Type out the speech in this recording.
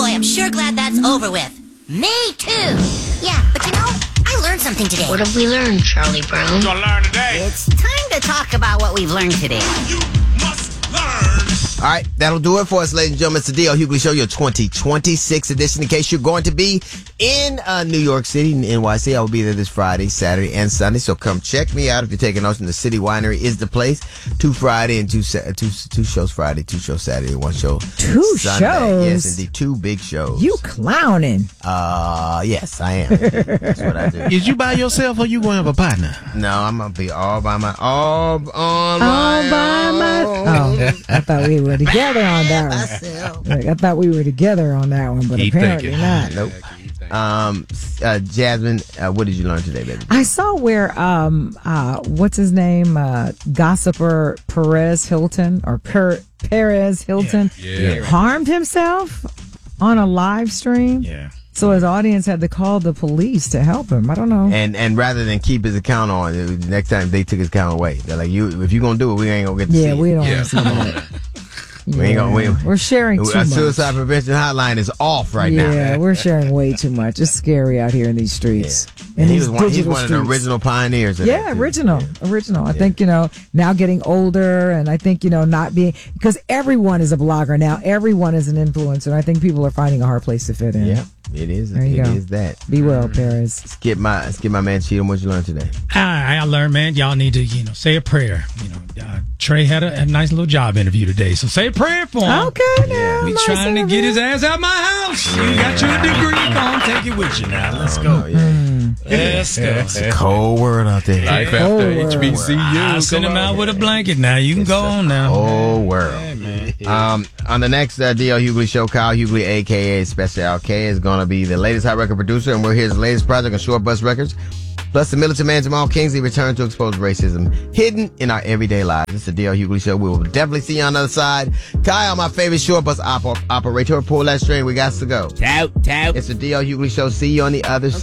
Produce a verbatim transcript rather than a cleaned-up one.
I'm sure glad that's over with. Me too. Yeah, but you know, I learned something today. What have we learned, Charlie Brown? We're gonna learn today. It's time to talk about what we've learned today. You must learn. All right, that'll do it for us, ladies and gentlemen. It's the D L Hughley Show, your twenty twenty-six edition. In case you're going to be in uh, New York City, in N Y C, I will be there this Friday, Saturday, and Sunday. So come check me out if you're taking notes. The City Winery is the place. Two Friday and two sa- two two shows Friday, two shows Saturday, one show Two Sunday. shows? Yes, indeed, two big shows. You clowning. Uh, yes, I am. That's what I do. Is you by yourself or you going to have a partner? No, I'm gonna be all by my all on All my by my. own. Oh, I thought we were together on that one. Like, I thought we were together on that one, but Keep apparently thinking. not. Nope. Um, uh, Jasmine, uh, what did you learn today, baby? I saw where um uh what's his name uh gossiper Perez Hilton or per- Perez Hilton Yeah, yeah. harmed himself on a live stream. Yeah. So his audience had to call the police to help him. I don't know. And and rather than keep his account on, it was- next time they took his account away. They're like, "You, if you gonna do it, we ain't gonna get to Yeah, see we it." don't Yeah, want to see come on that. now. We ain't gonna- we- Yeah. We're sharing too Our much. suicide prevention hotline is off right now. Yeah, we're sharing way too much. It's scary out here in these streets. In And he these was one, he's digital one of the streets. original pioneers. Of Yeah, that, too. original, original. I think, you know, now getting older, and I think, you know, not being, because everyone is a blogger now. Everyone is an influencer. And I think people are finding a hard place to fit in. Yeah, it is. There you It go. is that. Be well, Perez. Skip my, skip my man Cheatham. What you learned today? I, I learned, man, y'all need to, you know, say a prayer. You know, uh, Trey had a, a nice little job interview today, so say a prayer for him. Okay, now. We nice trying to interview. get his ass out my house. You got your degree, go on, take it with you now. Let's Oh, go. no, yeah. Let's go. It's a cold world out there. Life Oh, after word. H B C U. I'll send him out with a blanket now. You can go on now. Whole world. Um, on the next uh, D L Hughley show, Kyle Hughley, a k a. Special L K, is going to be the latest hot record producer, and we're his latest project on Short Bus Records. Plus, the militant man Jamal Kingsley returned to expose racism hidden in our everyday lives. It's the D L Hughley show. We will definitely see you on the other side. Kyle, my favorite short bus op- operator, pull that string. We got to go. Tout, tout. It's the D L Hughley show. See you on the other side.